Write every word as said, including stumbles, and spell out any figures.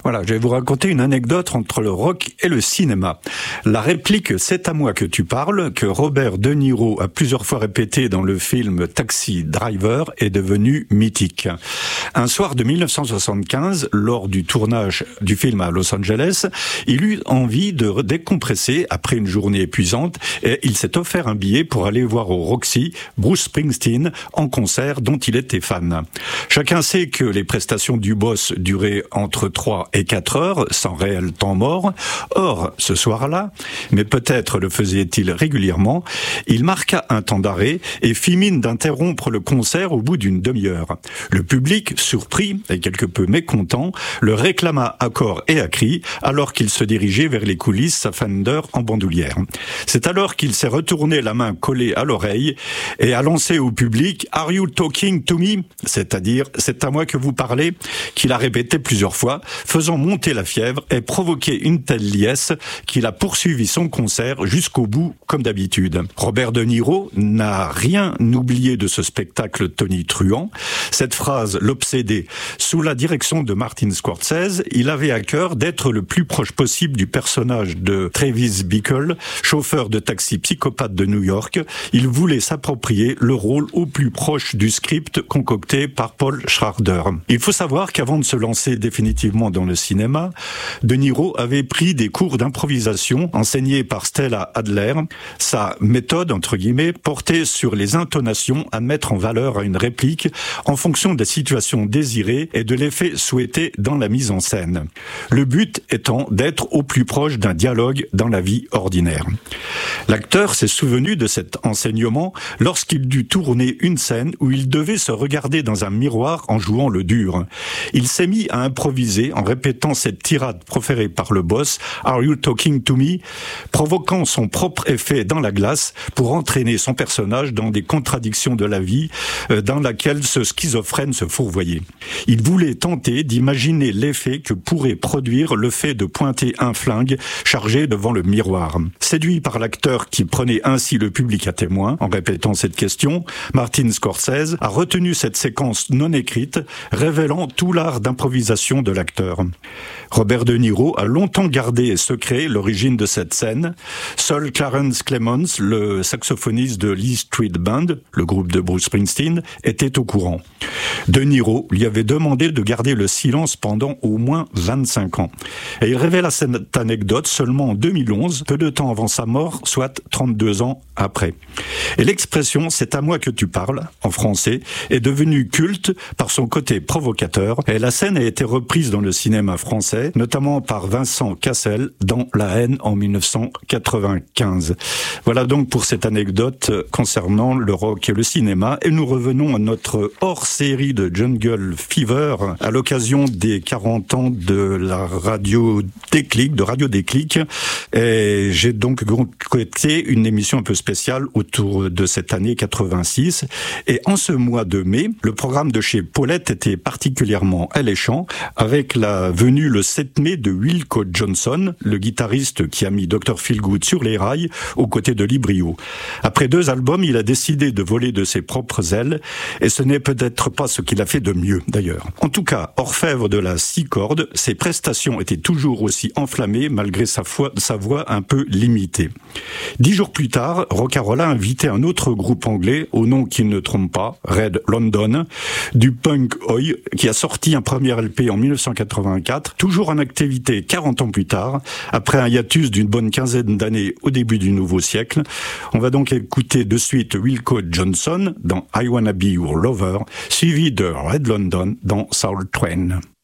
Voilà, je vais vous raconter une anecdote entre le rock et le cinéma. La réplique « C'est à moi que tu parles » que Robert De Niro a plusieurs fois répété dans le film Taxi Driver est devenue mythique. Un soir de mille neuf cent soixante-quinze, lors du tournage du film à Los Angeles, il eut envie de décompresser après une journée épuisante et il s'est offert un billet pour aller voir au Roxy Bruce Springsteen en concert dont il était fan. Chacun sait que les prestations du boss duraient entre trois et quatre heures, sans réel temps mort. Or, ce soir-là, mais peut-être le faisait-il régulièrement, il marqua un temps d'arrêt et fit mine d'interrompre le concert au bout d'une demi-heure. Le public, surpris et quelque peu mécontent, le réclama à corps et à cri, alors qu'il se dirigeait vers les coulisses, sa Fender en bandoulière. C'est alors qu'il s'est retourné la main collée à l'oreille et a lancé au public « Are you talking to me ?» c'est-à-dire « C'est à moi que vous parlez ?» qu'il a répété plusieurs fois, faisant monter la fièvre et provoquer une telle liesse qu'il a poursuivi son concert jusqu'au bout, comme d'habitude. Robert De Niro n'a rien oublié de ce spectacle tonitruant. Cette phrase l'obsédait. Sous la direction de Martin Scorsese, il avait à cœur d'être le plus proche possible du personnage de Travis Bickle, chauffeur de taxi psychopathe de New York. Il voulait s'approprier le rôle au plus proche du script concocté par Paul Schrader. Il faut savoir qu'avant de se lancer définitivement dans le cinéma, De Niro avait pris des cours d'improvisation enseignés par Stella Adler. Sa méthode, entre guillemets, portait sur les intonations à mettre en valeur à une réplique en fonction des situations désirées et de l'effet souhaité dans la mise en scène. Le but étant d'être au plus proche d'un dialogue dans la vie ordinaire. L'acteur s'est souvenu de cet enseignement lorsqu'il dut tourner une scène où il devait se regarder dans un miroir en jouant le dur. Il s'est mis à improviser en répétant cette tirade proférée par le boss « Are you talking to me ?» provoquant son propre effet dans la glace pour entraîner son personnage dans des contradictions de la vie euh, dans laquelle ce schizophrène se fourvoyait. Il voulait tenter d'imaginer l'effet que pourrait produire le fait de pointer un flingue chargé devant le miroir. Séduit par l'acteur qui prenait ainsi le public à témoin en répétant cette question, Martin Scorsese a retenu cette séquence non écrite, révélant tout l'art d'improvisation de l'acteur. Robert De Niro a longtemps gardé secret l'origine de cette scène. Seul Clarence Clemons, le saxophoniste de l'E Street Band, le groupe de Bruce Springsteen, était au courant. De Niro lui avait demandé de garder le silence pendant au moins vingt-cinq ans. Et il révéla cette anecdote seulement en deux mille onze, peu de temps avant sa mort, soit trente-deux ans après. Et l'expression « c'est à moi que tu parles » en français est devenue culte par son côté provocateur et la scène a été reprise dans le cinéma français, notamment par Vincent Cassel dans La haine en mille neuf cent quatre-vingt-quinze. Voilà donc pour cette anecdote concernant le rock et le cinéma et nous revenons à notre hors-série de Jungle Fever à l'occasion des quarante ans de la radio Déclic, de Radio Déclic. Et j'ai donc concocté une émission un peu spéciale autour de cette année quatre-vingt-six. Et en ce mois de mai, le programme de chez Paulette était particulièrement alléchant avec la venue le sept mai de Wilco Johnson, le guitariste qui a mis docteur Feelgood sur les rails aux côtés de Lee Briot. Après deux albums, il a décidé de voler de ses propres ailes et ce n'est peut-être pas ce qu'il a fait de mieux d'ailleurs. En tout cas, orfèvre de la six cordes, ses prestations étaient toujours aussi enflammées malgré sa, foi, sa voix un peu limitée. Dix jours plus tard, Rock'n'Roll a invité un autre groupe anglais, au nom qui ne trompe pas, Red London, du punk oi, qui a sorti un premier L P en mille neuf cent quatre-vingt-quatre, toujours en activité quarante ans plus tard, après un hiatus d'une bonne quinzaine d'années au début du nouveau siècle. On va donc écouter de suite Wilco Johnson dans I Wanna Be Your Lover, suivi de Red London dans Soul Train.